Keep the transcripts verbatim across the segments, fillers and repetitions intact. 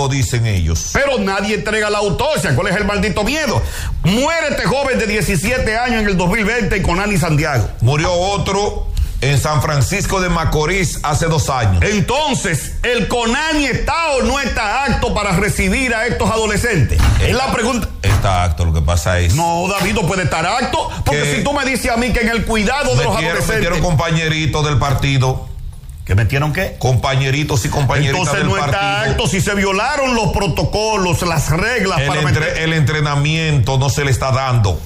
murió, dicen ellos. Pero nadie entrega la autopsia. ¿Cuál es el maldito miedo? Muere este joven de diecisiete años en el dos mil veinte en Conani, Santiago. Murió otro en San Francisco de Macorís hace dos años. Entonces, ¿el Conani está o no está apto para recibir a estos adolescentes? Es la pregunta. Está apto, lo que pasa es... No, David, no puede estar apto, porque si tú me dices a mí que en el cuidado de los adolescentes... Metieron compañeritos del partido. ¿Qué metieron qué? Compañeritos y compañeritas Entonces del no partido. está apto si se violaron los protocolos, las reglas el para entre, meter... El entrenamiento no se le está dando.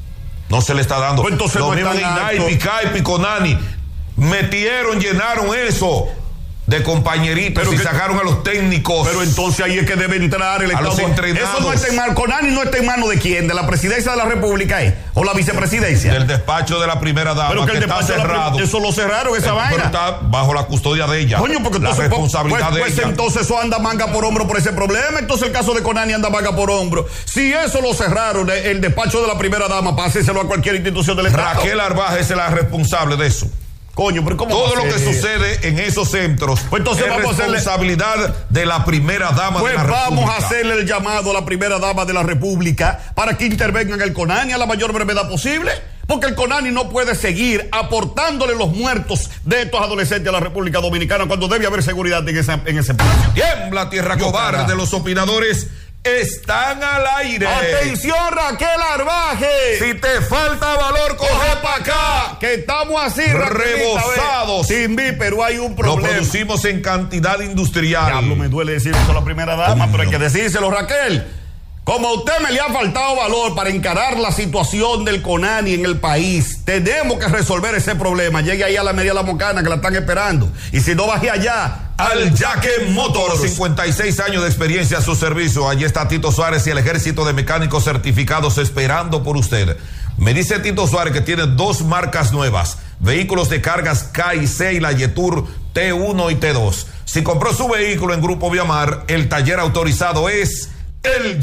No se le está dando. Pues entonces lo no mismo en Inaipi, Caipi, Conani. Metieron, llenaron eso de compañeritos pero y que, sacaron a los técnicos. Pero entonces ahí es que debe entrar el a Estado. Los entrenados. Eso no está en mano. Conani no está en manos de quién, de la presidencia de la República, ¿eh? O la vicepresidencia. Del despacho de la primera dama. Pero que, que el está cerrado. La, eso lo cerraron, esa eh, vaina. Pero está bajo la custodia de ella. Coño, porque la entonces, responsabilidad pues, de pues ella. entonces eso anda manga por hombro por ese problema. Entonces el caso de Conani anda manga por hombro. Si eso lo cerraron, el despacho de la primera dama, páseselo a cualquier institución del Estado. Raquel Arbaje es la responsable de eso. Coño, pero ¿cómo todo lo que sucede en esos centros pues entonces es vamos responsabilidad a hacerle, de la primera dama pues de la República. Pues vamos a hacerle el llamado a la primera dama de la República para que intervenga en el Conani a la mayor brevedad posible, porque el Conani no puede seguir aportándole los muertos de estos adolescentes a la República Dominicana cuando debe haber seguridad en ese, en ese espacio. Tiembla tierra cobarde de los opinadores. Están al aire. Atención, Raquel Arbaje. Si te falta valor, coge para acá. Que estamos así, rebosados. Sin mí, pero hay un problema. Lo producimos en cantidad industrial. Diablo, me duele decir eso a la primera dama, Uy, pero hay no. que decírselo, Raquel. Como a usted me le ha faltado valor para encarar la situación del Conani en el país, tenemos que resolver ese problema. Llegue ahí a la Media La Mocana, que la están esperando. Y si no, baje allá al Yaque Motors. cincuenta y seis años de experiencia a su servicio. Allí está Tito Suárez y el ejército de mecánicos certificados esperando por usted. Me dice Tito Suárez que tiene dos marcas nuevas: vehículos de cargas K y C y la Yetur T uno y T dos. Si compró su vehículo en Grupo Viamar, el taller autorizado es el